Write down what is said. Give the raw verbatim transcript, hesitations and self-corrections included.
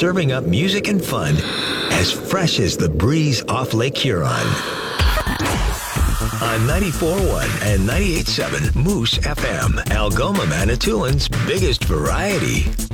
serving up music and fun as fresh as the breeze off Lake Huron. On ninety-four point one and ninety-eight point seven Moose F M, Algoma, Manitoulин's biggest variety.